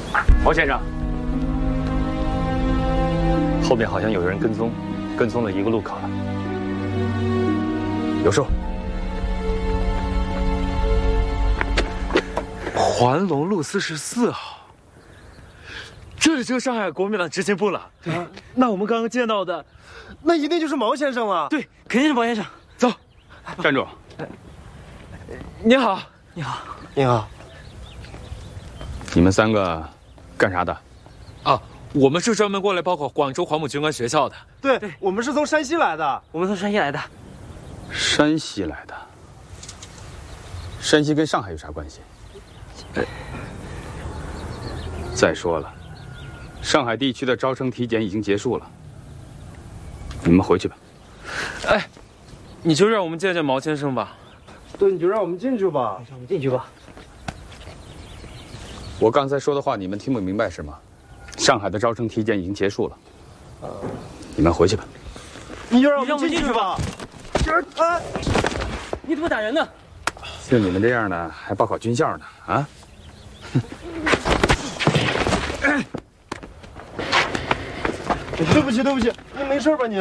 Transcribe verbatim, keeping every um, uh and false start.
毛先生，后面好像有人跟踪，跟踪了一个路口了。有数。环龙路四十四号，这里就是上海国民党执勤部了。对，那我们刚刚见到的， 那一定就是毛先生了。 对，肯定是毛先生。 走，站住。你好， 你好， 你好。 你们三个干啥的？ 啊，我们是专门过来报考广州黄埔军官学校的。 对，对我们是从山西来的。 我们从山西来的。 山西来的。山西跟上海有啥关系？哎，再说了，上海地区的招生体检已经结束了，你们回去吧。 哎，你就让我们见见毛先生吧。 对，你就让我们进去吧。 让我们进去吧。 我刚才说的话你们听不明白是吗？上海的招生体检已经结束了，呃，你们回去吧。 你就让我们进去吧。这啊， 你怎么打人呢？ 就你们这样的还报考军校呢？啊？ 对不起，对不起，你没事吧你？